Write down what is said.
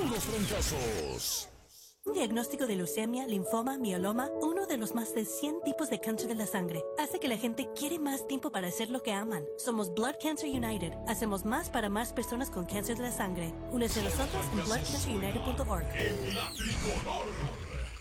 puros fracasos. Diagnóstico de leucemia, linfoma, mieloma, uno de los más de 100 tipos de cáncer de la sangre. Hace que la gente quiere más tiempo para hacer lo que aman. Somos Blood Cancer United. Hacemos más para más personas con cáncer de la sangre. Únete a nosotros en bloodcancerunited.org. En la tricolor.